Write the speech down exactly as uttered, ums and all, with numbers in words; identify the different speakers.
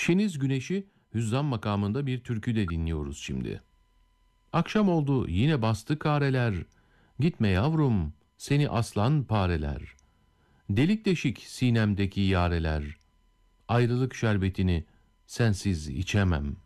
Speaker 1: Şeniz Güneş'i Hüzzam makamında bir türkü de dinliyoruz şimdi. Akşam oldu yine bastı kareler, gitme yavrum seni aslan pareler. Delik deşik sinemdeki yareler, ayrılık şerbetini sensiz içemem.